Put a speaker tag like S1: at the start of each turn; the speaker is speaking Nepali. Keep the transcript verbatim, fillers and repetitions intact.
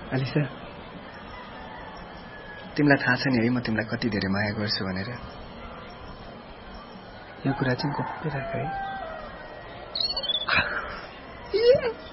S1: अलिसा तिमीलाई थाहा छ नि है म तिमीलाई कति धेरै माया गर्छु भनेर यो कुरा चाहिँ गोप्य राख है